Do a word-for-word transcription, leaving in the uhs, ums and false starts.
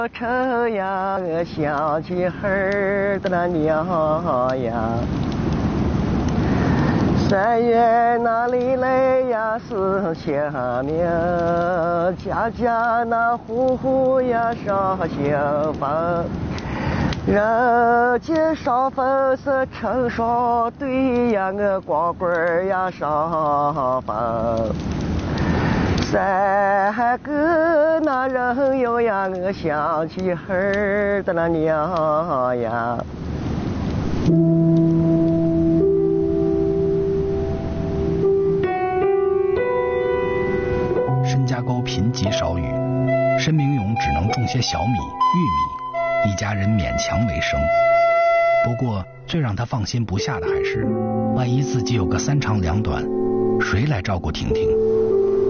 愁呀，我想起孩儿的那娘呀。三月那里来呀是清明，家家那户户呀烧香风。人间烧风是成双对呀，我光棍呀上风。三个那人哟呀，我想起孩儿的那娘呀。 申家沟贫瘠少雨，申明勇只能种些小米、玉米，一家人勉强为生。不过最让他放心不下的还是，万一自己有个三长两短，谁来照顾婷婷？